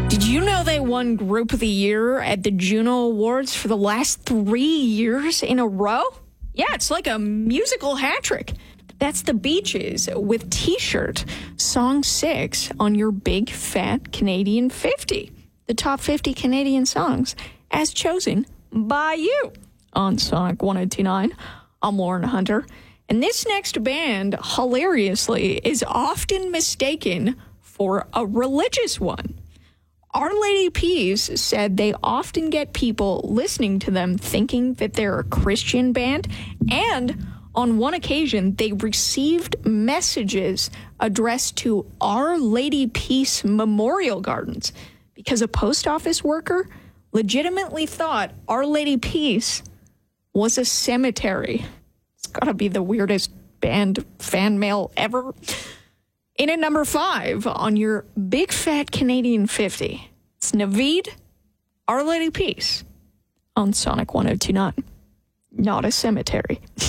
Did you know they won Group of the Year at the Juno Awards for the last 3 years in a row? Yeah, it's like a musical hat trick. That's the Beaches with T-Shirt, Song 6 on your Big Fat Canadian 50. The top 50 Canadian songs as chosen by you on Sonic 1029. I'm Lauren Hunter. And this next band, hilariously, is often mistaken for a religious one. Our Lady Peace said they often get people listening to them thinking that they're a Christian band, and on one occasion, they received messages addressed to Our Lady Peace Memorial Gardens because a post office worker legitimately thought Our Lady Peace was a cemetery. It's gotta be the weirdest band fan mail ever. In at number 5 on your Big Fat Canadian 50, it's Naveed, Our Lady Peace on Sonic 1029. Not a cemetery.